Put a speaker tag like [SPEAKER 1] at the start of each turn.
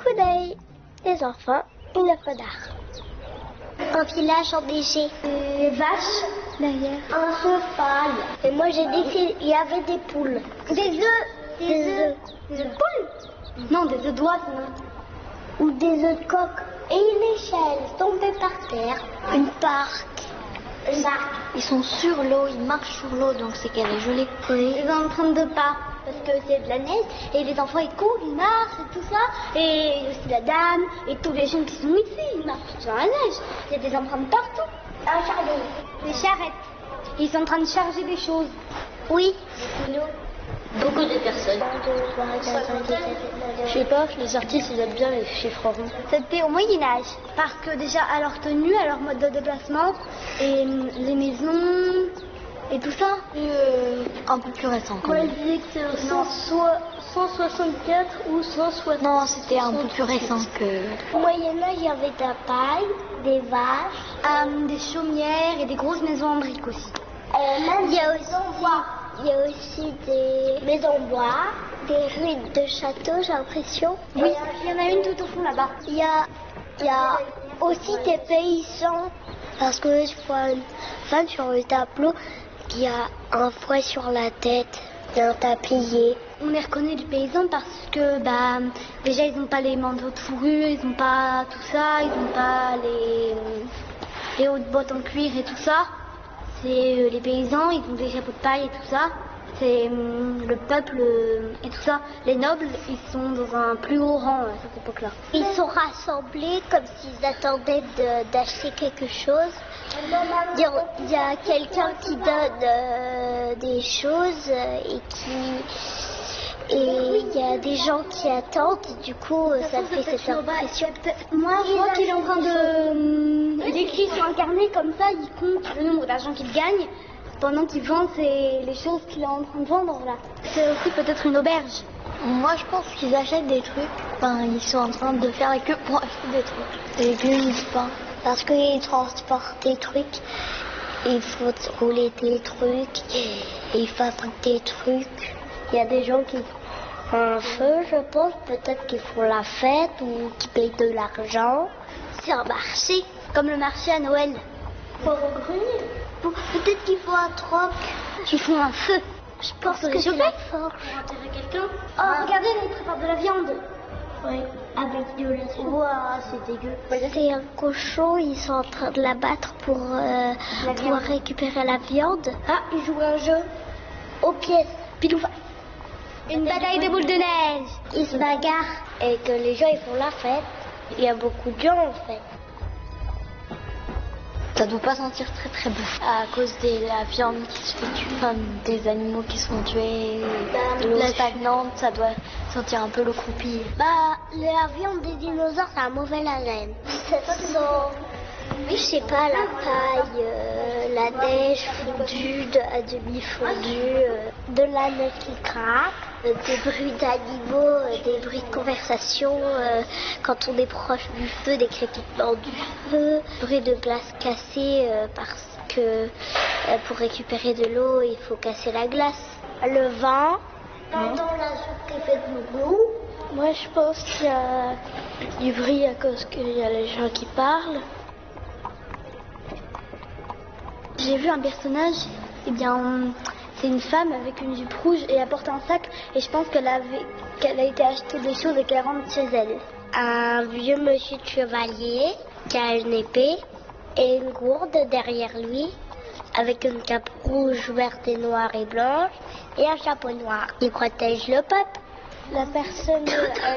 [SPEAKER 1] fauteuil. Les enfants, une œuvre d'art. Un village enneigé. Des vaches derrière. Un cheval. Et moi j'ai dit qu'il y avait des poules. Des œufs. Des œufs de poules. Non, des œufs d'oiseaux. Ou des œufs de coq. Et une échelle tombée par terre. Une barque. Une barque.
[SPEAKER 2] Ils sont sur l'eau, ils marchent sur l'eau, donc c'est qu'elle est jolie.
[SPEAKER 1] Oui. Ils sont en train de pas. Parce que c'est de la neige, et les enfants ils courent, ils marchent et tout ça, et aussi la dame, et tous les gens qui sont ici, ils marchent dans la neige. Il y a des empreintes partout. Un chariot. Des charrettes. Ils sont en train de charger des choses. Oui. Des kilos.
[SPEAKER 2] Beaucoup de personnes.
[SPEAKER 1] Je sais pas, les artistes ils aiment bien les chiffres ronds. C'était au Moyen-Âge, parce que déjà à leur tenue, à leur mode de déplacement, et les maisons... Et tout ça
[SPEAKER 2] un peu plus récent.
[SPEAKER 1] Moi, je disais que c'est 164 ou 160.
[SPEAKER 2] Non, c'était un peu plus récent que...
[SPEAKER 1] Au Moyen-Âge, il y avait de la paille, des vaches, des chaumières et des grosses maisons en briques aussi. Il y a aussi des maisons en bois, des ruines de châteaux, j'ai l'impression. Oui, il y en a une tout au fond là-bas. Il y a aussi des paysans, parce que je vois une femme sur le tableau qui a un fouet sur la tête et un tablier. On les reconnaît du paysan parce que déjà ils n'ont pas les manteaux de fourrure, ils n'ont pas tout ça, ils n'ont pas les hautes bottes en cuir et tout ça. C'est les paysans, ils ont des chapeaux de paille et tout ça. C'est le peuple et tout ça. Les nobles, ils sont dans un plus haut rang à cette époque-là. Ils sont rassemblés comme s'ils attendaient d'acheter quelque chose. Il y a quelqu'un qui donne des choses et il y a des gens qui attendent. Du coup, ça fait cette impression. Moi, je vois qu'il est en train de... Il écrit sur un carnet comme ça, il compte le nombre d'argent qu'il gagne pendant qu'il vend les choses qu'il est en train de vendre là. C'est aussi peut-être une auberge.
[SPEAKER 2] Moi, je pense qu'ils achètent des trucs. Enfin, ils sont en train de faire la queue pour acheter des trucs. Des légumes, du pain.
[SPEAKER 1] Parce qu'ils transportent des trucs, il faut rouler des trucs, et ils fabriquent des trucs. Il y a des gens qui font un feu, je pense, peut-être qu'ils font la fête ou qui payent de l'argent. C'est un marché, comme le marché à Noël. Pour peut-être qu'ils font un troc. Ils font un feu. Je pense que c'est la forge. Pour enterrer quelqu'un. Oh, regardez, ils préparent de la viande. Oui, avec de la Ouah, c'est dégueu. C'est un cochon, ils sont en train de l'abattre pour pouvoir récupérer la viande. Ah, ils jouent un jeu aux pièces. Pilou. Une bataille de boules de neige. Ils se bagarrent et que les gens ils font la fête. Il y a beaucoup de gens en fait.
[SPEAKER 2] Ça doit pas sentir très très bon à cause de la viande qui se fait tuer, enfin, des animaux qui sont tués, de l'eau stagnante, ça doit sentir un peu le croupi.
[SPEAKER 1] La viande des dinosaures, ça a mauvais haleine. Je sais pas, la paille, la neige fondue, à demi fondue, de la neige qui craque, des bruits d'animaux, des bruits de conversation quand on est proche du feu, des crépitements du feu, bruit de glace cassée parce que pour récupérer de l'eau, il faut casser la glace. Le vent, pendant la soupe qui fait de l'eau. Moi, je pense qu'il y a du bruit à cause qu'il y a les gens qui parlent. J'ai vu un personnage, c'est une femme avec une jupe rouge et elle porte un sac et je pense qu'elle a été acheter des choses et qu'elle rentre chez elle. Un vieux monsieur de chevalier qui a une épée et une gourde derrière lui avec une cape rouge, verte et noire et blanche et un chapeau noir. Il protège le peuple. La personne a